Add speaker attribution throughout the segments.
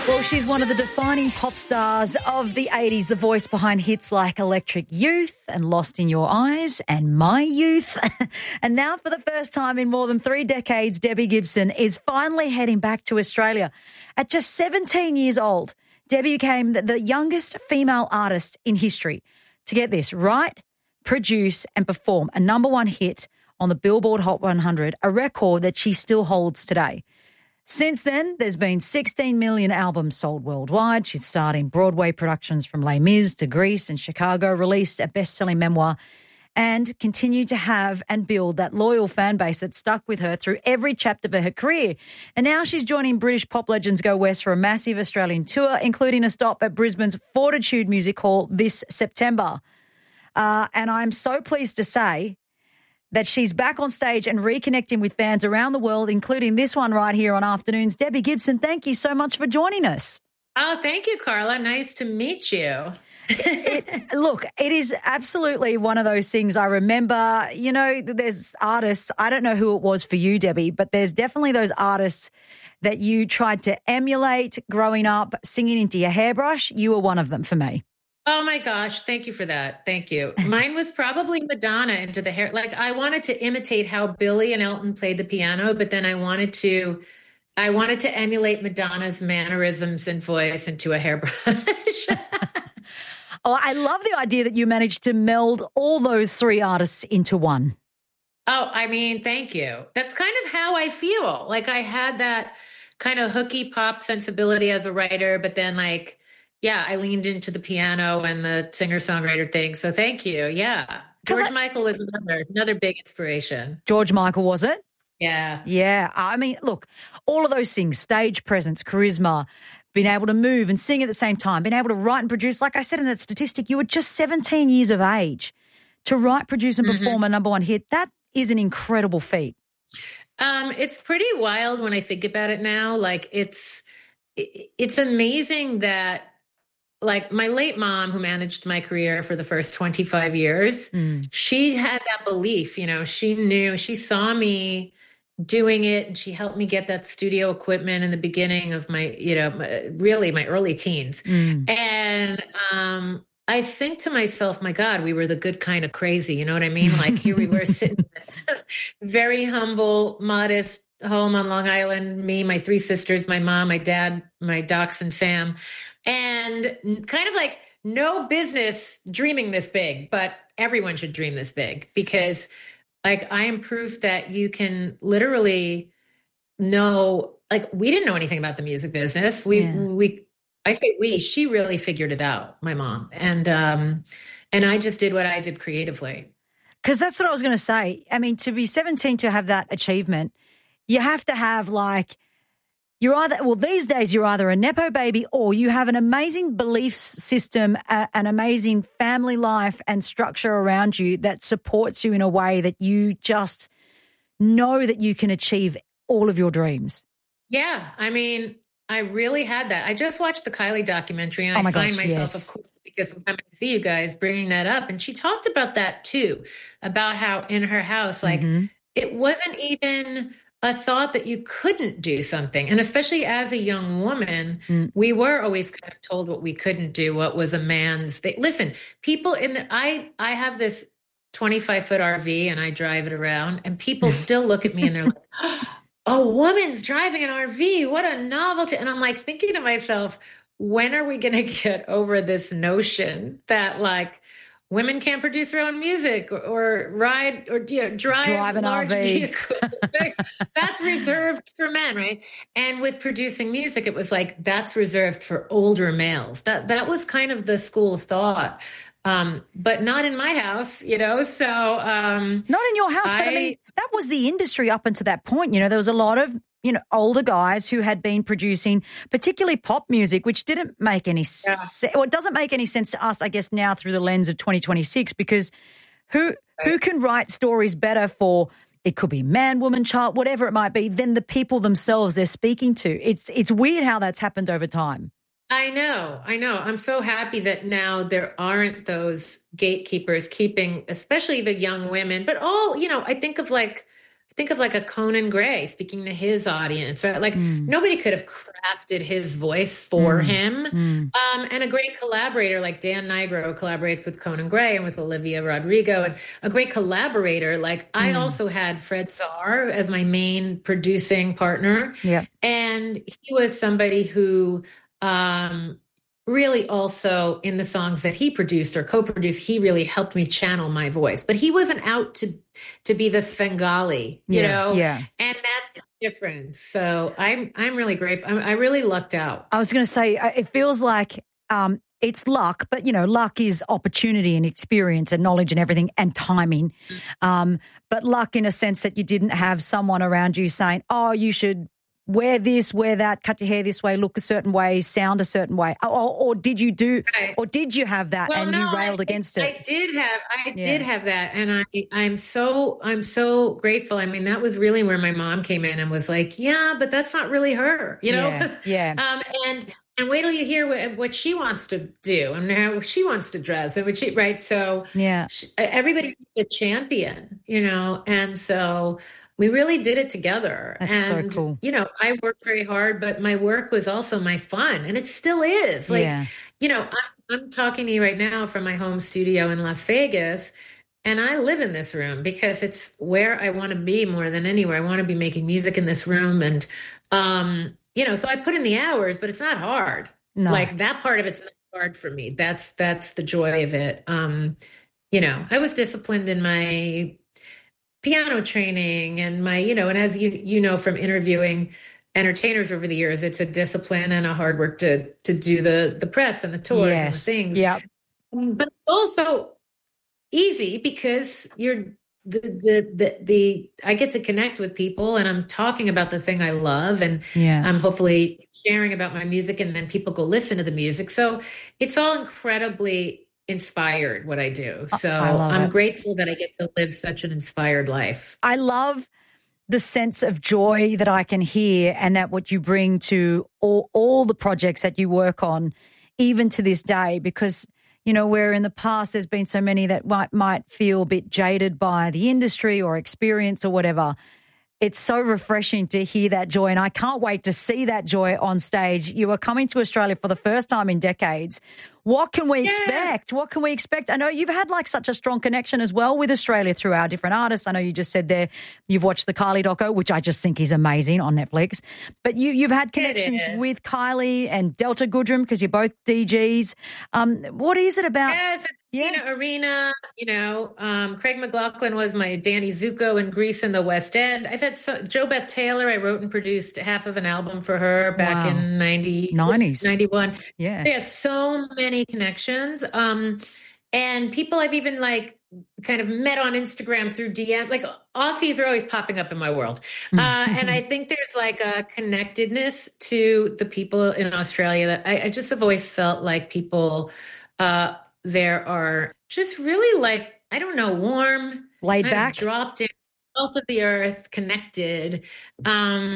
Speaker 1: Well, she's one of the defining pop stars of the 80s, the voice behind hits like Electric Youth and Lost in Your Eyes and My Youth. And now for the first time in more than 3 decades, Debbie Gibson is finally heading back to Australia. At just 17 years old, Debbie became the youngest female artist in history to get this, write, produce and perform a #1 hit on the Billboard Hot 100, a record that she still holds today. Since then, there's been 16 million albums sold worldwide. She's starred in Broadway productions from Les Mis to Grease and Chicago, released a best-selling memoir, and continued to have and build that loyal fan base that stuck with her through every chapter of her career. And now she's joining British pop legends Go West for a massive Australian tour, including a stop at Brisbane's Fortitude Music Hall this September. And I'm so pleased to say that she's back on stage and reconnecting with fans around the world, including this one right here on Afternoons. Debbie Gibson, thank you so much for joining us.
Speaker 2: Oh, thank you, Carla. Nice to meet you.
Speaker 1: Look, it is absolutely one of those things. I remember, you know, there's artists, I don't know who it was for you, Debbie, but there's definitely those artists that you tried to emulate growing up, singing into your hairbrush. You were one of them for me.
Speaker 2: Oh my gosh. Thank you for that. Thank you. Mine was probably Madonna into the hair. Like I wanted to imitate how Billy and Elton played the piano, but then I wanted to emulate Madonna's mannerisms and voice into a hairbrush.
Speaker 1: Oh, I love the idea that you managed to meld all those 3 artists into one.
Speaker 2: Oh, I mean, thank you. That's kind of how I feel. Like I had that kind of hooky pop sensibility as a writer, but then like, yeah, I leaned into the piano and the singer-songwriter thing. So thank you. Yeah. George Michael was another big inspiration.
Speaker 1: George Michael, was it?
Speaker 2: Yeah.
Speaker 1: Yeah. I mean, look, all of those things, stage presence, charisma, being able to move and sing at the same time, being able to write and produce. Like I said in that statistic, you were just 17 years of age to write, produce and perform a #1 hit. That is an incredible feat.
Speaker 2: It's pretty wild when I think about it now. Like it's amazing that, like my late mom, who managed my career for the first 25 years, she had that belief, you know, she knew, she saw me doing it and she helped me get that studio equipment in the beginning of my, you know, really my early teens. And I think to myself, my God, we were the good kind of crazy. You know what I mean? Like here we were sitting in a very humble, modest home on Long Island, me, my 3 sisters, my mom, my dad, my dachshund Sam, and kind of like no business dreaming this big, but everyone should dream this big because like I am proof that you can literally know, like we didn't know anything about the music business. She really figured it out, my mom. And I just did what I did creatively.
Speaker 1: Because that's what I was going to say. I mean, to be 17, to have that achievement, you have to have like, these days you're either a Nepo baby or you have an amazing belief system, an amazing family life and structure around you that supports you in a way that you just know that you can achieve all of your dreams.
Speaker 2: Yeah. I mean, I really had that. I just watched the Kylie documentary and I find myself, of course, because sometimes I see you guys bringing that up. And she talked about that too, about how in her house, like it wasn't even a thought that you couldn't do something. And especially as a young woman, we were always kind of told what we couldn't do, what was a man's thing. Listen, people I have this 25-foot RV and I drive it around and people still look at me and they're like, a woman's driving an RV. What a novelty. And I'm like thinking to myself, when are we going to get over this notion that like women can't produce their own music or ride or drive
Speaker 1: an
Speaker 2: large
Speaker 1: RV.
Speaker 2: vehicles? That's reserved for men, right? And with producing music, it was like that's reserved for older males. That was kind of the school of thought, but not in my house, you know. So
Speaker 1: not in your house, but I mean that was the industry up until that point. You know, there was a lot of older guys who had been producing particularly pop music, which didn't make any sense. Well, it doesn't make any sense to us, I guess, now through the lens of 2026, because who can write stories better for, it could be man, woman, child, whatever it might be, than the people themselves they're speaking to. It's weird how that's happened over time.
Speaker 2: I know. I'm so happy that now there aren't those gatekeepers keeping, especially the young women, but all, I think of like, think of like a Conan Gray speaking to his audience, right? Like nobody could have crafted his voice for him. And a great collaborator like Dan Nigro collaborates with Conan Gray and with Olivia Rodrigo, and a great collaborator. Like I also had Fred Czar as my main producing partner.
Speaker 1: Yeah.
Speaker 2: And he was somebody who, really also in the songs that he produced or co-produced, he really helped me channel my voice. But he wasn't out to be the Svengali, you know?
Speaker 1: Yeah.
Speaker 2: And that's the difference. So I'm really grateful. I really lucked out.
Speaker 1: I was going to say, it feels like it's luck, but, you know, luck is opportunity and experience and knowledge and everything and timing. But luck in a sense that you didn't have someone around you saying, oh, you should wear this, wear that, cut your hair this way, look a certain way, sound a certain way. Or did you do,
Speaker 2: Right.
Speaker 1: or did you have that and you railed against it?
Speaker 2: I did have that. And I'm so grateful. I mean, that was really where my mom came in and was like, yeah, but that's not really her, you know?
Speaker 1: Yeah.
Speaker 2: And wait till you hear what she wants to do and how she wants to dress and right. So
Speaker 1: Yeah.
Speaker 2: Everybody's a champion, you know? And so we really did it together.
Speaker 1: That's
Speaker 2: and,
Speaker 1: so cool.
Speaker 2: you know, I worked very hard, but my work was also my fun, and it still is. Like, you know, I'm talking to you right now from my home studio in Las Vegas, and I live in this room because it's where I want to be more than anywhere. I want to be making music in this room. And, you know, so I put in the hours, but it's not hard.
Speaker 1: No.
Speaker 2: Like that part of it's not hard for me. That's the joy of it. You know, I was disciplined in my piano training and my, you know, and as you know from interviewing entertainers over the years, it's a discipline and a hard work to do the press and the tours and the things.
Speaker 1: Yeah.
Speaker 2: But it's also easy because you're I get to connect with people and I'm talking about the thing I love, and I'm hopefully sharing about my music, and then people go listen to the music. So it's all incredibly inspired what I do. So I'm grateful that I get to live such an inspired life.
Speaker 1: I love the sense of joy that I can hear, and that what you bring to all the projects that you work on, even to this day, because, you know, where in the past there's been so many that might feel a bit jaded by the industry or experience or whatever. It's so refreshing to hear that joy, and I can't wait to see that joy on stage. You are coming to Australia for the first time in decades. What can we expect? What can we expect? I know you've had like such a strong connection as well with Australia through our different artists. I know you just said there you've watched the Kylie doco, which I just think is amazing on Netflix. But you've had connections with Kylie and Delta Goodrem because you're both DGs. What is it about?
Speaker 2: Tina Arena, you know, Craig McLaughlin was my Danny Zuko in Grease in the West End. I've had Jo Beth Taylor. I wrote and produced half of an album for her back in 91.
Speaker 1: Yeah.
Speaker 2: So many connections. And people I've even like kind of met on Instagram through DM. Like Aussies are always popping up in my world. And I think there's like a connectedness to the people in Australia that I just have always felt like people there are just really like, I don't know, warm,
Speaker 1: laid back,
Speaker 2: dropped in, salt of the earth, connected. So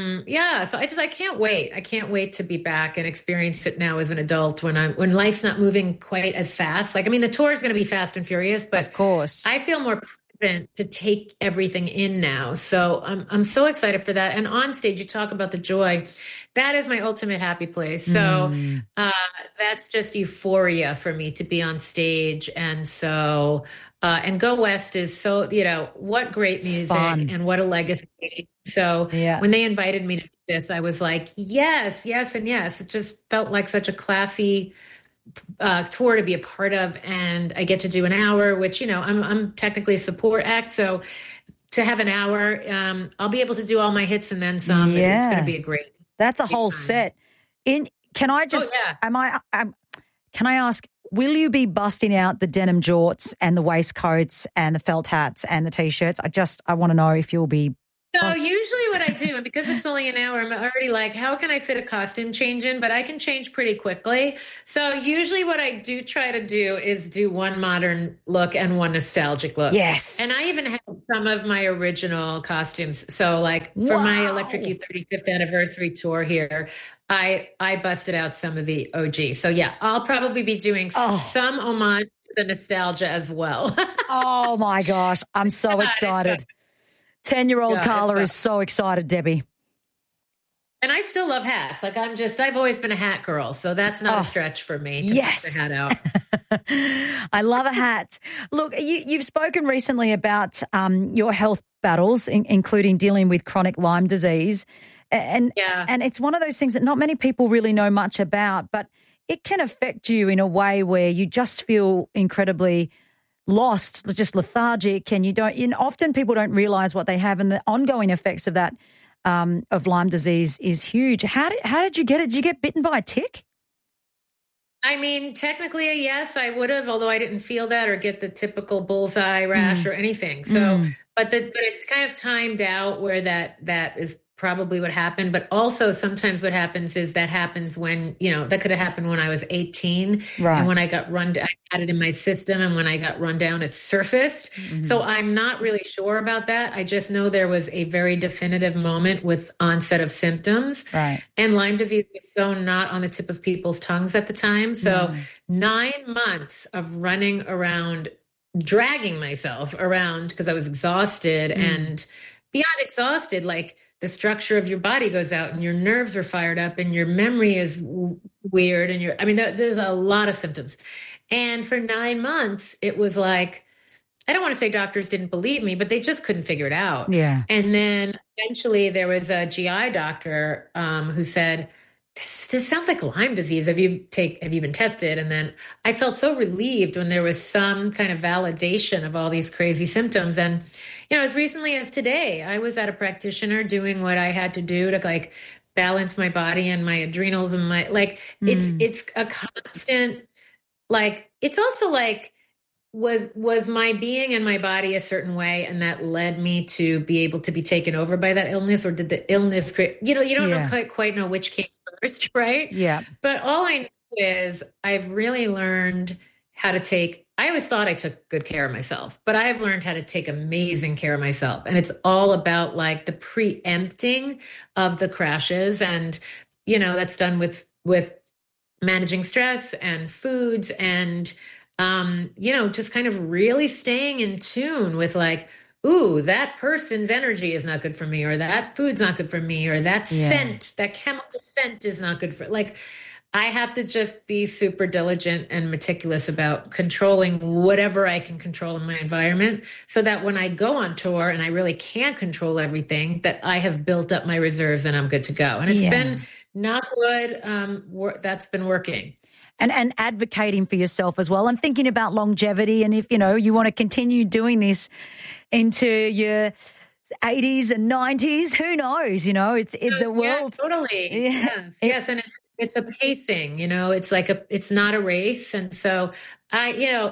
Speaker 2: I can't wait. I can't wait to be back and experience it now as an adult when life's not moving quite as fast. Like, I mean, the tour is going to be fast and furious, but
Speaker 1: of course
Speaker 2: I feel more present to take everything in now. So I'm so excited for that. And on stage, you talk about the joy. That is my ultimate happy place. So that's just euphoria for me to be on stage. And so, and Go West is so, you know, what great music and what a legacy. So when they invited me to this, I was like, yes, yes, and yes. It just felt like such a classy tour to be a part of. And I get to do an hour, which, you know, I'm technically a support act. So to have an hour, I'll be able to do all my hits and then some. Yeah. It's going to be a great.
Speaker 1: That's a whole set. Can I just? Can I ask? Will you be busting out the denim jorts and the waistcoats and the felt hats and the t-shirts? I want to know if you'll be.
Speaker 2: So usually what I do, and because it's only an hour, I'm already like, how can I fit a costume change in? But I can change pretty quickly. So usually what I do try to do is do one modern look and one nostalgic look.
Speaker 1: Yes.
Speaker 2: And I even have some of my original costumes. So like for my Electric Youth 35th anniversary tour here, I busted out some of the OG. So yeah, I'll probably be doing some homage to the nostalgia as well.
Speaker 1: Oh my gosh. I'm so excited. 10-year-old
Speaker 2: Yeah,
Speaker 1: Carla is so excited, Debbie.
Speaker 2: And I still love hats. Like I've always been a hat girl. So that's not a stretch for me to put the hat out.
Speaker 1: I love a hat. Look, you've spoken recently about your health battles, including dealing with chronic Lyme disease. And it's one of those things that not many people really know much about, but it can affect you in a way where you just feel incredibly lost, just lethargic, and often people don't realize what they have, and the ongoing effects of that of Lyme disease is huge. How did you get it? Did you get bitten by a tick?
Speaker 2: I mean, technically, yes, I would have, although I didn't feel that or get the typical bullseye rash or anything. So, but it's kind of timed out where that is probably what happened. But also sometimes what happens is that happens when, that could have happened when I was 18. Right. And when I got run down, I had it in my system. And when I got run down, it surfaced. So I'm not really sure about that. I just know there was a very definitive moment with onset of symptoms. Right. And Lyme disease was so not on the tip of people's tongues at the time. So 9 months of running around, dragging myself around because I was exhausted and beyond exhausted, like the structure of your body goes out and your nerves are fired up and your memory is weird. And there's a lot of symptoms. And for 9 months, it was like, I don't want to say doctors didn't believe me, but they just couldn't figure it out. Yeah. And then eventually there was a GI doctor who said, this sounds like Lyme disease. Have you been tested? And then I felt so relieved when there was some kind of validation of all these crazy symptoms. And, as recently as today, I was at a practitioner doing what I had to do to balance my body and my adrenals and it's a constant, it's also was my being and my body a certain way, and that led me to be able to be taken over by that illness, or did the illness create, you don't quite know which came first, right? Yeah. But all I know is I've really learned how to I always thought I took good care of myself, but I've learned how to take amazing care of myself. And it's all about the preempting of the crashes. And, that's done with managing stress and foods and, just kind of really staying in tune with ooh, that person's energy is not good for me, or that food's not good for me, or that scent, that chemical scent is not good for, I have to just be super diligent and meticulous about controlling whatever I can control in my environment, so that when I go on tour and I really can't control everything, that I have built up my reserves and I'm good to go. And it's been not good. That's been working.
Speaker 1: And advocating for yourself as well, and thinking about longevity. And if, you want to continue doing this into your 80s and 90s, who knows? It's the world.
Speaker 2: Yeah, totally. Yes. And it's a pacing, it's it's not a race. And so I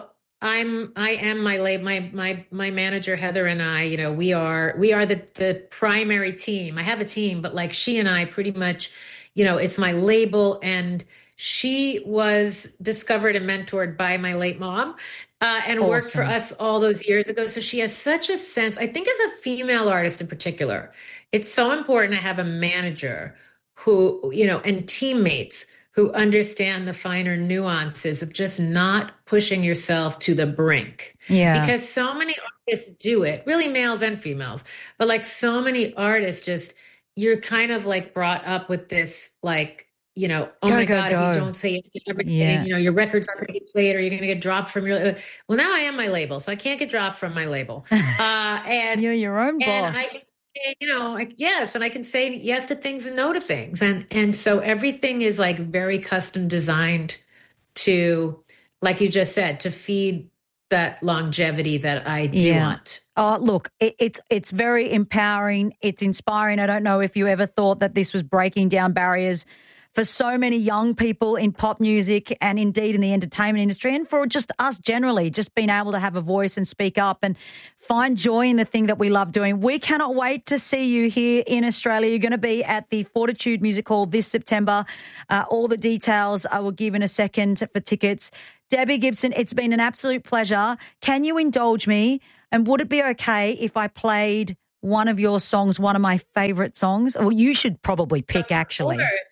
Speaker 2: am my manager, Heather, and I, we are the primary team. I have a team, but she and I pretty much, it's my label. And she was discovered and mentored by my late mom and worked for us all those years ago. So she has such a sense, I think as a female artist in particular, it's so important to have a manager who, and teammates who understand the finer nuances of just not pushing yourself to the brink. Yeah. Because so many artists do it, really males and females, but so many artists you're kind of brought up with this, oh my God, if you don't say yes to everything, your record's not going to get played, or you're going to get dropped from your, well, now I am my label, so I can't get dropped from my label. And
Speaker 1: you're your own boss.
Speaker 2: Yes. And I can say yes to things and no to things. And so everything is very custom designed to, like you just said, to feed that longevity that I do want.
Speaker 1: Oh, look, it's very empowering. It's inspiring. I don't know if you ever thought that this was breaking down barriers for so many young people in pop music and indeed in the entertainment industry, and for just us generally, just being able to have a voice and speak up and find joy in the thing that we love doing. We cannot wait to see you here in Australia. You're going to be at the Fortitude Music Hall this September. All the details I will give in a second for tickets. Debbie Gibson, it's been an absolute pleasure. Can you indulge me? And would it be okay if I played one of your songs, one of my favorite songs? Well, you should probably pick, actually.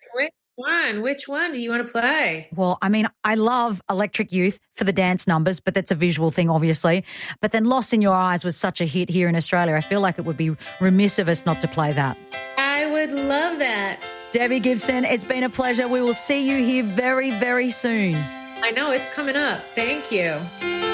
Speaker 2: Which one do you want to play?
Speaker 1: Well, I mean, I love Electric Youth for the dance numbers, but that's a visual thing, obviously. But then Lost in Your Eyes was such a hit here in Australia. I feel like it would be remiss of us not to play that.
Speaker 2: I would love that.
Speaker 1: Debbie Gibson, it's been a pleasure. We will see you here very, very soon.
Speaker 2: I know it's coming up. Thank you.